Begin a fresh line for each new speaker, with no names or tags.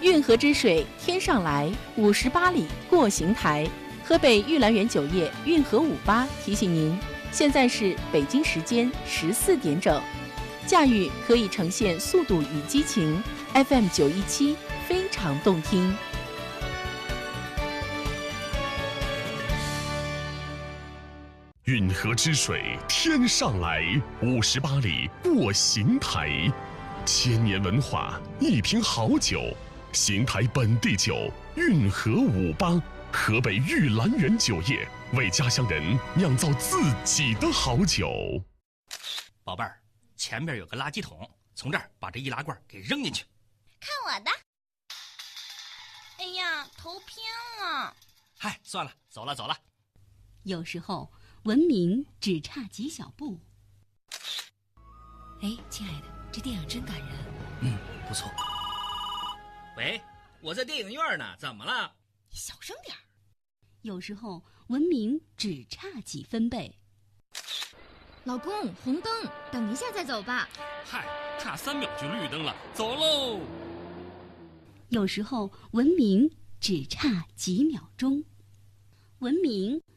运河之水天上来，58里过邢台。河北玉兰园酒业运河58提醒您，现在是北京时间14点整。驾驭可以呈现速度与激情 ，FM 917非常动听。
运河之水天上来，58里过邢台。千年文化，一瓶好酒，邢台本地酒，运河58，河北玉兰园酒业为家乡人酿造自己的好酒。
宝贝儿，前边有个垃圾桶，从这儿把这易拉罐给扔进去。
看我的！哎呀，头偏了。
嗨，算了，走了。
有时候文明只差几小步。
哎，亲爱的，这电影真感人。
不错。喂，我在电影院呢，怎么了？
你小声点儿。
有时候文明只差几分贝。
老公，红灯，等一下再走吧。
嗨，差3秒就绿灯了，走喽。
有时候文明只差几秒钟。文明